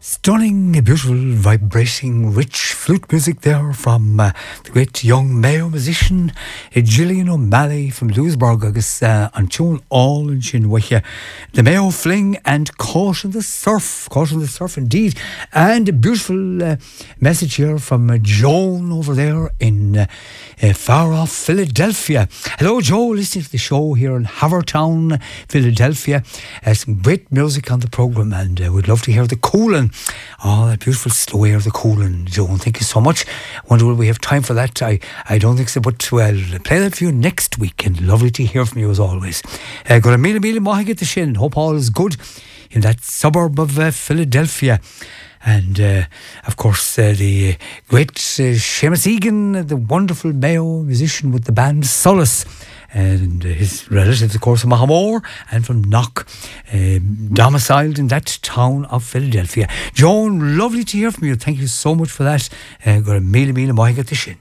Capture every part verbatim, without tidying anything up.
Stunning, beautiful, vibrating, rich flute music there from uh, the great young Mayo musician uh, Gillian O'Malley from Lewisburg. Agus uh, an tune all in sin with you. The Mayo Fling and Caught in the Surf. Caught in the Surf indeed. And a beautiful uh, message here from uh, Joan over there in uh, uh, far off Philadelphia. Hello Joe, listening to the show here in Havertown, Philadelphia. Uh, some great music on the programme, and uh, we'd love to hear the Coolin'. Oh, that beautiful slow air, the Coolin', Joan. Thank you so much. Wonder will we have time for that? I, I don't think so, but well, play that for you next week, and lovely to hear from you as always. Uh, got a mille mille mahi get the shin. Hope all is good in that suburb of uh, Philadelphia. And uh, of course uh, the great uh, Seamus Egan, the wonderful Mayo musician with the band Solace, and his relatives, of course, from Mahamore and from Knock, uh, domiciled in that town of Philadelphia. Joan, lovely to hear from you. Thank you so much for that. Uh, got a mille mille mahi get the shin.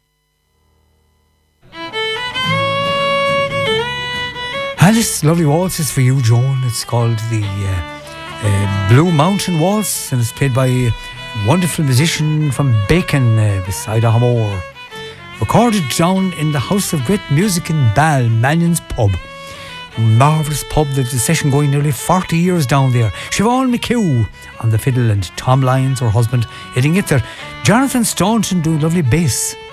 And this lovely waltz is for you, Joan. It's called the uh, uh, Blue Mountain Waltz, and it's played by a wonderful musician from Bacon uh, beside Mahamore. Recorded down in the House of Great Music in Ball, Mannion's Pub. Marvellous pub, there's a session going nearly forty years down there. Siobhan McHugh on the fiddle and Tom Lyons, her husband, hitting it there. Jonathan Staunton doing lovely bass.